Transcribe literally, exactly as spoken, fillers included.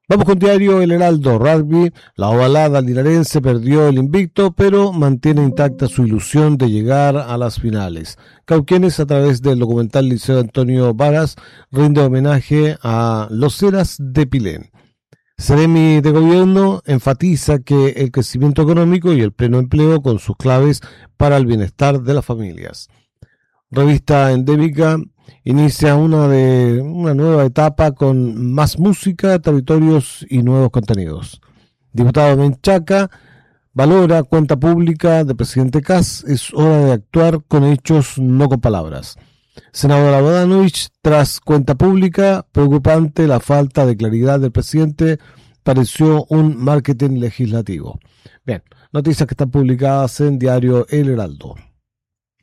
Vamos con diario El Heraldo. Rugby, la ovalada linarense perdió el invicto, pero mantiene intacta su ilusión de llegar a las finales. Cauquenes, a través del documental Liceo Antonio Varas, rinde homenaje a los Heras de Pilén. Seremi de Gobierno enfatiza que el crecimiento económico y el pleno empleo con sus claves para el bienestar de las familias. Revista Endémica inicia una, de, una nueva etapa con más música, territorios y nuevos contenidos. Diputado Menchaca valora cuenta pública de presidente Kast. Es hora de actuar con hechos, no con palabras. Senadora Bodanovich, tras cuenta pública, preocupante la falta de claridad del presidente, pareció un marketing legislativo. Bien, noticias que están publicadas en diario El Heraldo.